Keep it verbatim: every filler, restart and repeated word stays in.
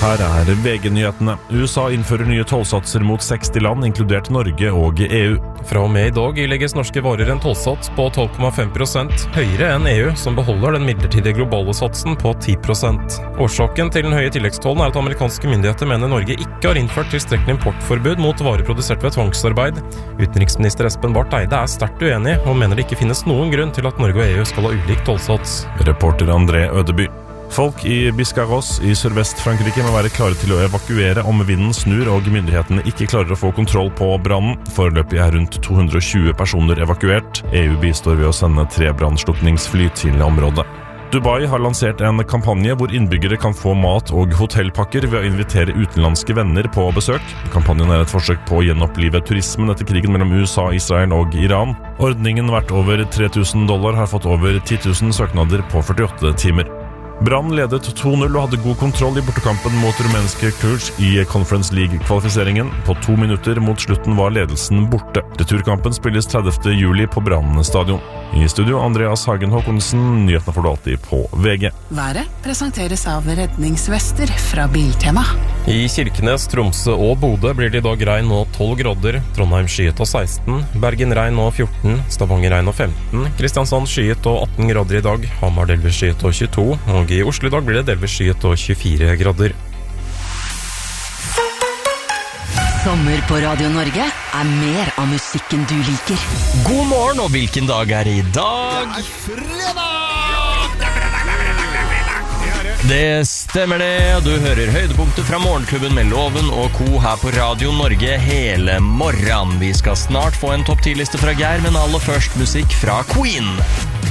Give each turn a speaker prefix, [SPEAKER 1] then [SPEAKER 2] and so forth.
[SPEAKER 1] Her er V G-nyhetene. U S A innfører nye tollsatser mot seksti land, inkludert Norge og E U.
[SPEAKER 2] Fra og med i dag ilegges norske varer en tollsats på tolv komma fem prosent, høyere enn E U, som beholder den midlertidige globale satsen på ti prosent. Årsaken til den høye tilleggstollen er at amerikanske myndigheter mener Norge ikke har innført tilstrekkelig importforbud mot varer produsert ved tvangsarbeid. Utenriksminister Espen Barth Eide er sterkt uenig, og mener det ikke finnes noen grunn til at Norge og E U skal ha ulik tollsats.
[SPEAKER 1] Reporter André Ødeby. Folk i Biscarrosse i sørvest-Frankrike må være klare til å evakuere om vinden snur og myndighetene ikke klarer å få kontroll på brannen. Foreløpig er rundt to hundre og tjue personer evakuert. E U bistår ved å sende tre brannslukningsfly til området. Dubai har lansert en kampanje hvor innbyggere kan få mat- og hotellpakker ved å invitere utenlandske venner på besøk. Kampanjen er et forsøk på å gjenopplive turismen etter krigen mellom U S A, Israel og Iran. Ordningen verdt over tre tusen dollar har fått over ti tusen søknader på førtiåtte timer. Brann ledet to null og hadde god kontroll i bortekampen mot rumenske Cluj i Conference League-kvalifiseringen. På to minutter mot slutten var ledelsen borte. Returkampen spilles tredivte juli på Brann stadion. I studio Andreas Hagen Håkonsen, nyhetene får du alltid på V G.
[SPEAKER 3] Været presenteres av redningsvester fra Biltema.
[SPEAKER 2] I Kirkenes, Tromsø og Bodø blir det i dag regn og tolv grader, Trondheim skyet og seksten, Bergen regn og fjorten, Stavanger regn og femten, Kristiansand skyet og atten grader i dag, Hamar delvis skyet og tjueto, og i Oslo i dag blir det delvis skyet og tjuefire grader.
[SPEAKER 4] Sommer på Radio Norge er mer av musikken du liker.
[SPEAKER 5] God morgen, og hvilken dag er det i dag?
[SPEAKER 6] Det er fredag!
[SPEAKER 5] Det stemmer det, du hører høydepunkter fra morgenklubben med Loven og Co her på Radio Norge hele morgen. Vi skal snart få en topp ti-liste fra Geir, men aller først musikk fra Queen.